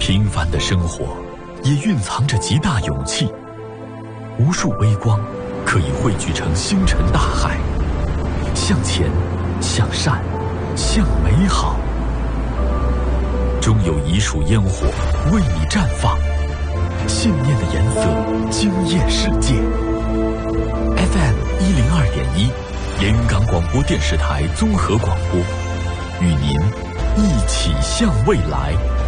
平凡的生活也蕴藏着极大勇气，无数微光可以汇聚成星辰大海。向前，向善，向美好，终有一束烟火为你绽放，信念的颜色惊艳世界。FM 102.1，连云港广播电视台综合广播，与您一起向未来。